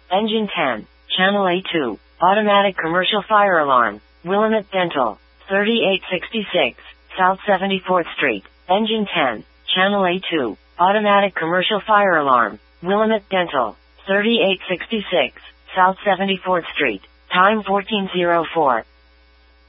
Engine 10. Channel A2. Automatic commercial fire alarm. Willamette Dental. 3866. South 74th Street. Engine 10. Channel A2. Automatic commercial fire alarm. Willamette Dental. 3866. South 74th Street. Time 1404.